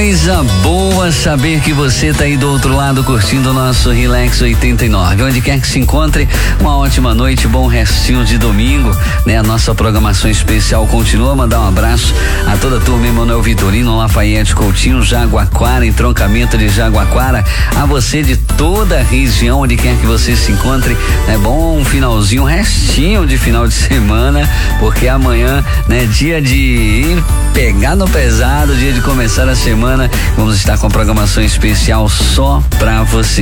coisa boa saber que você tá aí do outro lado curtindo o nosso Relax 89. Onde quer que se encontre, uma ótima noite, bom restinho de domingo, né? A nossa programação especial continua. Mandar um abraço a toda a turma Emanuel Vitorino, Lafayette Coutinho, Jaguaquara, entroncamento de Jaguaquara, a você de toda a região, onde quer que você se encontre, é bom um finalzinho, um restinho de final de semana, porque amanhã, né, dia de ir pegar no pesado, dia de começar a semana, vamos estar com a programação especial só pra você.